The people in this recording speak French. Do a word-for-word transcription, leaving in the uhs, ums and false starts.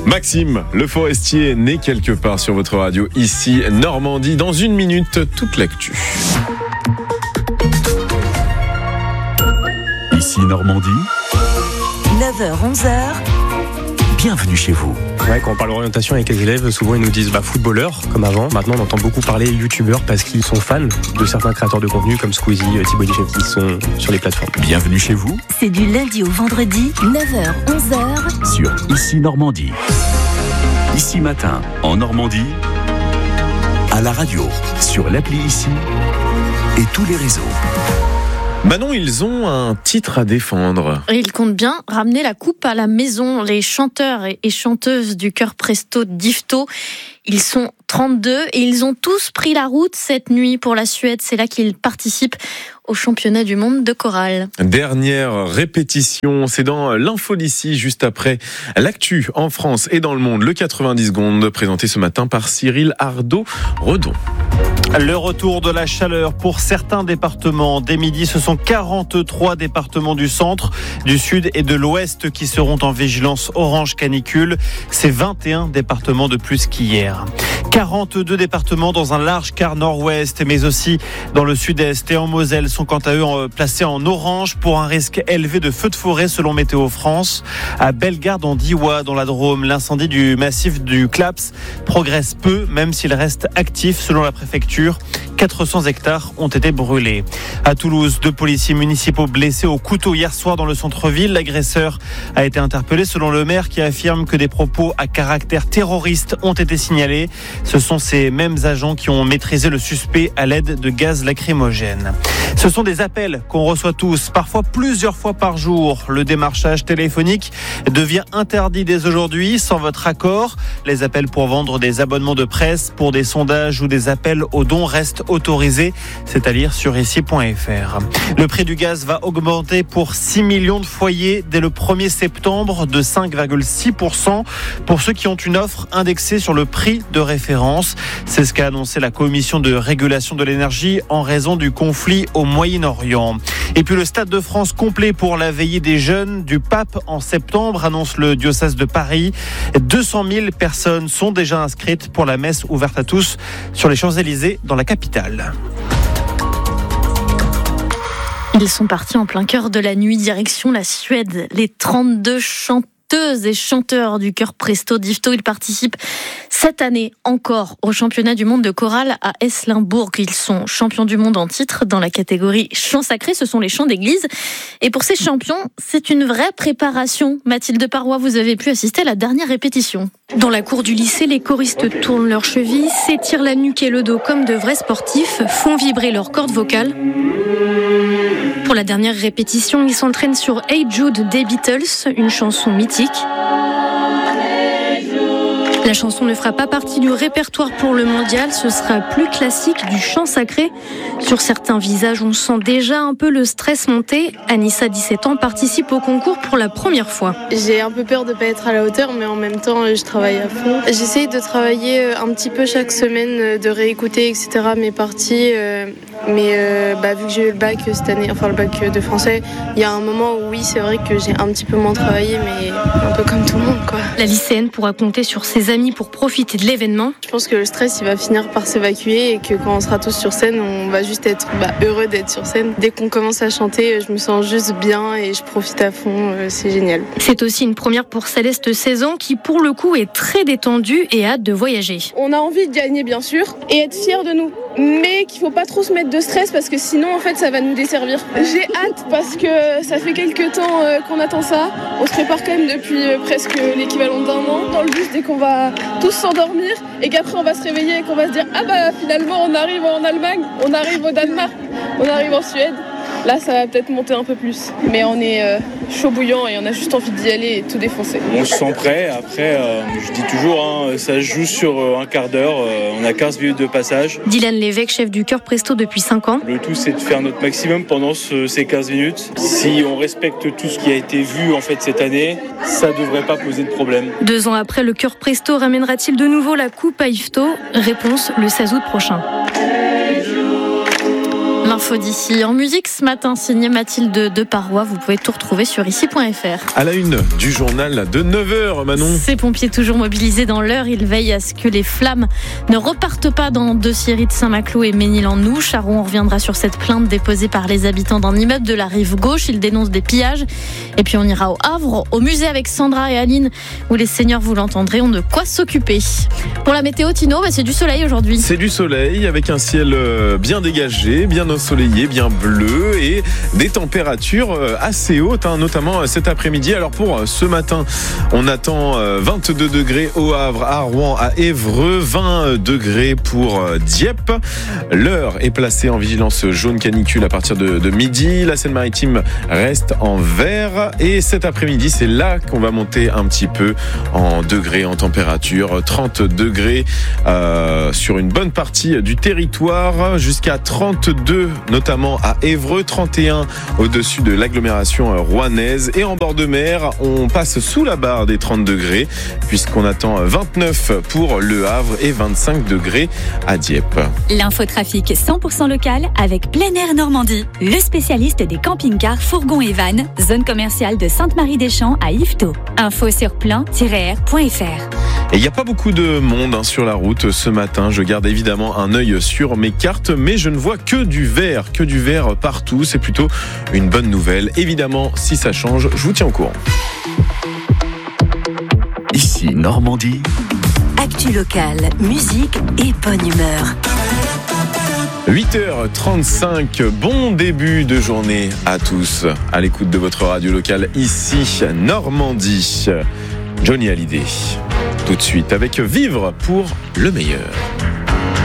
Maxime, le forestier, né quelque part sur votre radio, ici Normandie. Dans une minute, toute l'actu. Ici Normandie. neuf heures onze heures. Bienvenue chez vous. Ouais, quand on parle orientation avec les élèves, souvent ils nous disent bah, footballeur, comme avant. Maintenant, on entend beaucoup parler youtubeurs parce qu'ils sont fans de certains créateurs de contenu comme Squeezie, Thibaut Inchep qui sont sur les plateformes. Bienvenue chez vous. C'est du lundi au vendredi, neuf heures onze heures. Sur Ici Normandie. Ici matin, en Normandie, à la radio, sur l'appli Ici et tous les réseaux. Manon, ils ont un titre à défendre. Et ils comptent bien ramener la coupe à la maison. Les chanteurs et chanteuses du chœur Presto d'Yvetot, ils sont trente-deux et ils ont tous pris la route cette nuit pour la Suède. C'est là qu'ils participent au championnat du monde de chorale. Dernière répétition, c'est dans l'info d'ici, juste après l'actu en France et dans le monde. Le quatre-vingt-dix secondes, présenté ce matin par Cyril Ardo-Redon. Le retour de la chaleur pour certains départements. Dès midi, ce sont quarante-trois départements du centre, du sud et de l'ouest qui seront en vigilance orange canicule. C'est vingt et un départements de plus qu'hier. quarante-deux départements dans un large quart nord-ouest, mais aussi dans le sud-est et en Moselle sont quant à eux placés en orange pour un risque élevé de feux de forêt selon Météo France. À Bellegarde en Diois, dans la Drôme, l'incendie du massif du Claps progresse peu, même s'il reste actif selon la préfecture. quatre cents hectares ont été brûlés. À Toulouse, deux policiers municipaux blessés au couteau hier soir dans le centre-ville. L'agresseur a été interpellé selon le maire qui affirme que des propos à caractère terroriste ont été signalés. Ce sont ces mêmes agents qui ont maîtrisé le suspect à l'aide de gaz lacrymogène. Ce sont des appels qu'on reçoit tous, parfois plusieurs fois par jour. Le démarchage téléphonique devient interdit dès aujourd'hui sans votre accord. Les appels pour vendre des abonnements de presse, pour des sondages ou des appels aux dons restent autorisés. C'est à lire sur ici point f r. Le prix du gaz va augmenter pour six millions de foyers dès le premier septembre de cinq virgule six pour cent pour ceux qui ont une offre indexée sur le prix de référence. C'est ce qu'a annoncé la Commission de régulation de l'énergie en raison du conflit au Moyen-Orient. Et puis le Stade de France complet pour la veillée des jeunes du pape en septembre, annonce le diocèse de Paris. deux cent mille personnes sont déjà inscrites pour la messe ouverte à tous sur les Champs-Élysées dans la capitale. Ils sont partis en plein cœur de la nuit, direction la Suède. Les trente-deux chanteurs et chanteurs du chœur Presto d'Yvetot, ils participent cette année encore au championnat du monde de chorale à Eslinbourg. Ils sont champions du monde en titre dans la catégorie chants sacrés, ce sont les chants d'église. Et pour ces champions, c'est une vraie préparation. Mathilde Parois, vous avez pu assister à la dernière répétition. Dans la cour du lycée, les choristes tournent leurs chevilles, s'étirent la nuque et le dos comme de vrais sportifs, font vibrer leurs cordes vocales. Pour la dernière répétition, ils s'entraînent sur Hey Jude des Beatles, une chanson mythique. La chanson ne fera pas partie du répertoire pour le mondial, ce sera plus classique du chant sacré. Sur certains visages, on sent déjà un peu le stress monter. Anissa, dix-sept ans, participe au concours pour la première fois. J'ai un peu peur de ne pas être à la hauteur, mais en même temps, je travaille à fond. J'essaye de travailler un petit peu chaque semaine, de réécouter, et cetera mes parties. Mais euh, bah, vu que j'ai eu le bac cette année, enfin le bac de français, il y a un moment où oui, c'est vrai que j'ai un petit peu moins travaillé, mais un peu comme tout le monde, quoi. La lycéenne pourra compter sur ses amis pour profiter de l'événement. Je pense que le stress, il va finir par s'évacuer et que quand on sera tous sur scène, on va juste être bah, heureux d'être sur scène. Dès qu'on commence à chanter, je me sens juste bien et je profite à fond, c'est génial. C'est aussi une première pour Céleste, seize ans, qui pour le coup est très détendue et a hâte de voyager. On a envie de gagner, bien sûr, et être fiers de nous, mais qu'il ne faut pas trop se mettre de stress parce que sinon, en fait, ça va nous desservir. J'ai hâte parce que ça fait quelques temps qu'on attend ça. On se prépare quand même depuis presque l'équivalent d'un an dans le bus dès qu'on va tous s'endormir et qu'après on va se réveiller et qu'on va se dire ah bah finalement on arrive en Allemagne, on arrive au Danemark, on arrive en Suède. Là ça va peut-être monter un peu plus, mais on est euh, chaud bouillant et on a juste envie d'y aller et tout défoncer. On se sent prêt, après euh, je dis toujours hein, ça se joue sur euh, un quart d'heure, euh, on a quinze minutes de passage. Dylan Lévesque, chef du chœur Presto depuis cinq ans. Le tout c'est de faire notre maximum pendant ce, ces quinze minutes. Si on respecte tout ce qui a été vu en fait cette année, ça devrait pas poser de problème. Deux ans après, le chœur Presto ramènera-t-il de nouveau la coupe à Yvetot ? Réponse le seize août prochain. L'info d'ici en musique ce matin, signé Mathilde de Parois. Vous pouvez tout retrouver sur ici point f r. À la une du journal de neuf heures, Manon. Ces pompiers toujours mobilisés dans l'heure, ils veillent à ce que les flammes ne repartent pas dans deux scieries de Saint-Maclou et Ménil-en-Ouche. Charon, on reviendra sur cette plainte déposée par les habitants d'un immeuble de la rive gauche. Ils dénoncent des pillages. Et puis on ira au Havre, au musée avec Sandra et Aline, où les seniors, vous l'entendrez, ont de quoi s'occuper. Pour la météo, Tino, bah c'est du soleil aujourd'hui. C'est du soleil avec un ciel bien dégagé, bien ensoleillé, bien bleu et des températures assez hautes, hein, notamment cet après-midi. Alors pour ce matin, on attend vingt-deux degrés au Havre, à Rouen, à Évreux, vingt degrés pour Dieppe. L'heure est placée en vigilance jaune canicule à partir de, de midi. La Seine-Maritime reste en vert et cet après-midi, c'est là qu'on va monter un petit peu en degrés, en température. trente degrés euh, sur une bonne partie du territoire, jusqu'à trente-deux notamment à Évreux, trente et un au-dessus de l'agglomération rouennaise. Et en bord de mer, on passe sous la barre des trente degrés puisqu'on attend vingt-neuf pour Le Havre et vingt-cinq degrés à Dieppe. L'infotrafic cent pour cent local avec Plein Air Normandie, le spécialiste des camping-cars, fourgons et vannes, zone commerciale de Sainte-Marie-des-Champs à Yvetot. Info sur plein tiret air point f r. Et il n'y a pas beaucoup de monde hein, sur la route ce matin. Je garde évidemment un œil sur mes cartes, mais je ne vois que du vert, que du vert partout. C'est plutôt une bonne nouvelle. Évidemment, si ça change, je vous tiens au courant. Ici Normandie. Actu locale, musique et bonne humeur. huit heures trente-cinq, bon début de journée à tous. À l'écoute de votre radio locale, ici Normandie. Johnny Hallyday. Tout de suite avec Vivre pour le meilleur.